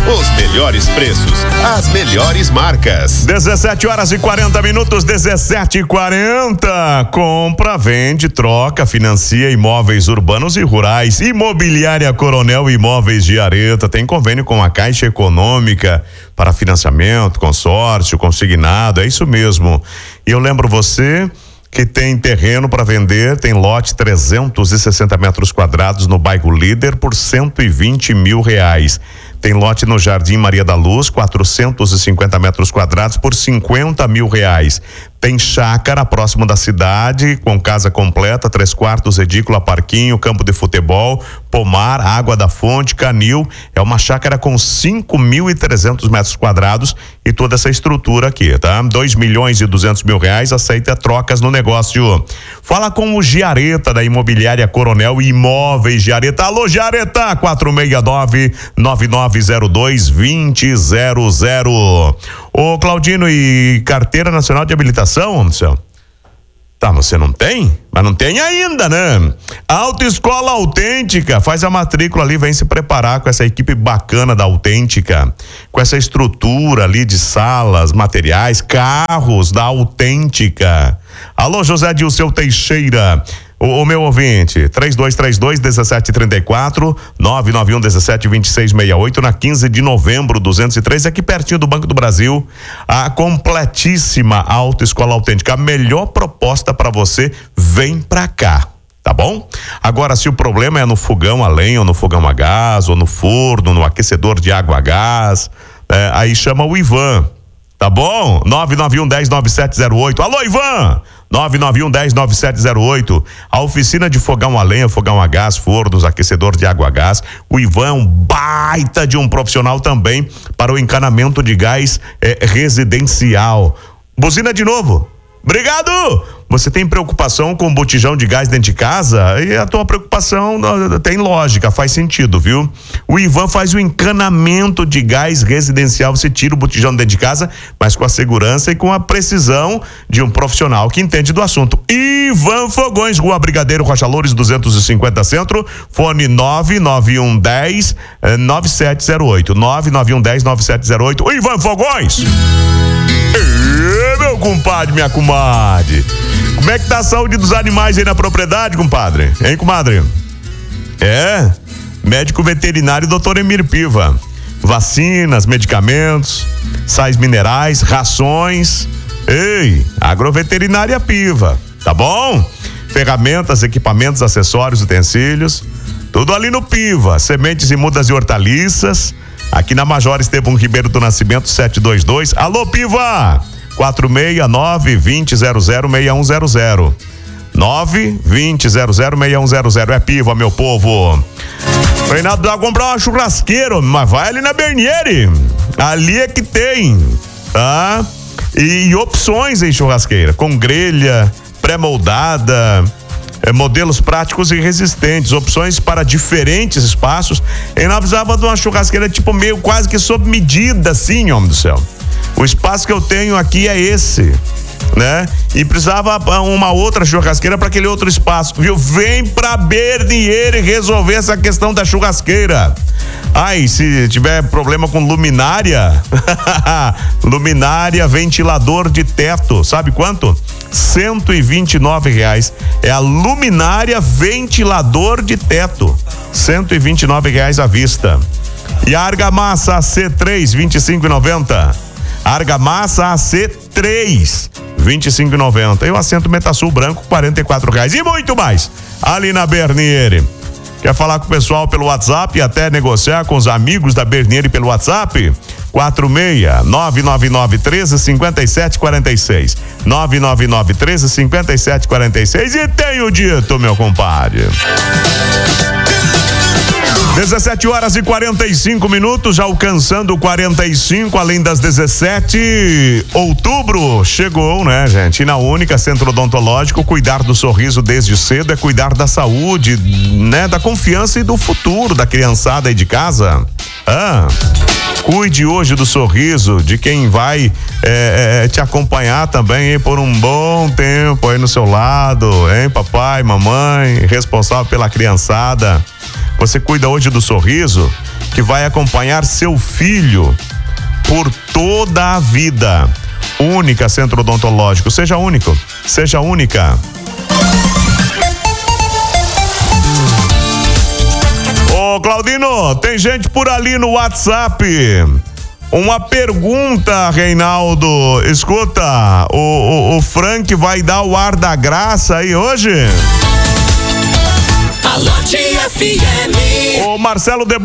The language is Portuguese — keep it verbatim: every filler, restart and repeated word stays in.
Os melhores preços, as melhores marcas. dezessete horas e quarenta minutos, dezessete e quarenta. Compra, vende, troca, financia imóveis urbanos e rurais. Imobiliária Coronel Imóveis de Areta tem convênio com a Caixa Econômica para financiamento, consórcio, consignado, é isso mesmo. E eu lembro você que tem terreno para vender, tem lote trezentos e sessenta metros quadrados no bairro Líder por cento e vinte mil reais. Tem lote no Jardim Maria da Luz, quatrocentos e cinquenta metros quadrados por cinquenta mil reais. Tem chácara próximo da cidade, com casa completa, três quartos, edícula, parquinho, campo de futebol, pomar, água da fonte, canil. É uma chácara com cinco mil e trezentos metros quadrados e toda essa estrutura aqui, tá? Dois milhões e duzentos mil reais, aceita trocas no negócio. Fala com o Giareta da Imobiliária Coronel Imóveis Giareta. Alô, Giareta, quatro seis nove, nove nove zero dois, dois zero zero zero. Ô, Claudino, e carteira nacional de habilitação, homem do céu? Tá, você não tem? Mas não tem ainda, né? Autoescola Autêntica, faz a matrícula ali, vem se preparar com essa equipe bacana da Autêntica, com essa estrutura ali de salas, materiais, carros da Autêntica. Alô, José Dilceu Teixeira. O, o meu ouvinte, três dois três dois, um sete três quatro, nove nove um, um sete, dois seis seis oito, na quinze de novembro, duzentos e três, aqui pertinho do Banco do Brasil, a completíssima Autoescola Autêntica, a melhor proposta para você, vem pra cá, tá bom? Agora, se o problema é no fogão a lenha, ou no fogão a gás, ou no forno, no aquecedor de água a gás, é, aí chama o Ivan, tá bom? nove nove um, um zero, nove sete zero oito, alô, Ivan! nove nove um, um zero, nove sete zero oito. A oficina de fogão a lenha, fogão a gás, fornos, aquecedor de água a gás. O Ivan é um baita de um profissional também para o encanamento de gás eh, residencial. Buzina de novo. Obrigado! Você tem preocupação com o botijão de gás dentro de casa? E a tua preocupação tem lógica, faz sentido, viu? O Ivan faz o encanamento de gás residencial. Você tira o botijão dentro de casa, mas com a segurança e com a precisão de um profissional que entende do assunto. Ivan Fogões, Rua Brigadeiro Rocha Loures, duzentos e cinquenta Centro, fone nove nove um, um zero, nove sete zero oito, nove nove um, um zero, nove sete zero oito. Ivan Fogões! Ê, meu compadre, minha comadre. Como é que tá a saúde dos animais aí na propriedade, compadre? Hein, comadre? É, médico veterinário doutor Emir Piva. Vacinas, medicamentos, sais minerais, rações. Ei, agroveterinária Piva, tá bom? Ferramentas, equipamentos, acessórios, utensílios, tudo ali no Piva. Sementes e mudas e hortaliças, aqui na Major Estevão Ribeiro do Nascimento, setecentos e vinte e dois. Alô, Piva! quatro seis nove, dois zero zero, seis um zero zero. nove dois zero zero, seis um zero zero. É Piva, meu povo. Reinaldo vai comprar uma churrasqueira, mas vai ali na Bernieri. Ali é que tem, tá? E, e opções em churrasqueira, com grelha, pré-moldada, é, modelos práticos e resistentes, opções para diferentes espaços. Eu não precisava de uma churrasqueira tipo meio quase que sob medida, assim, homem do céu. O espaço que eu tenho aqui é esse, né? E precisava uma outra churrasqueira para aquele outro espaço, viu? Vem pra Bernieri resolver essa questão da churrasqueira. Ai, se tiver problema com luminária, luminária, ventilador de teto, sabe quanto? cento e vinte e nove reais. É a luminária ventilador de teto, cento e vinte e nove reais à vista. E a argamassa A C três, vinte e cinco reais e noventa centavos. Argamassa A C três, vinte e cinco reais e noventa centavos. E o assento Metasul branco, quarenta e quatro reais. E muito mais ali na Bernieri. Quer falar com o pessoal pelo WhatsApp e até negociar com os amigos da Bernieri pelo WhatsApp? quatro seis nove nove nove, um três, cinco sete quatro seis. nove nove nove, um três, cinco sete quatro seis. E tenho dito, meu compadre. dezessete horas e quarenta e cinco minutos, já alcançando quarenta e cinco, além das dezessete. Outubro chegou, né, gente? E na Única Centro Odontológico, cuidar do sorriso desde cedo é cuidar da saúde, né? Da confiança e do futuro da criançada aí de casa. Ah, cuide hoje do sorriso de quem vai é, é, te acompanhar também, hein, por um bom tempo aí no seu lado, hein, papai, mamãe, responsável pela criançada. Você cuida hoje do sorriso que vai acompanhar seu filho por toda a vida. Única Centro Odontológico. Seja único, seja única. Ô Claudino, tem gente por ali no WhatsApp. Uma pergunta, Reinaldo. Escuta, o, o, o Frank vai dar o ar da graça aí hoje? Alô, F M. O Marcelo de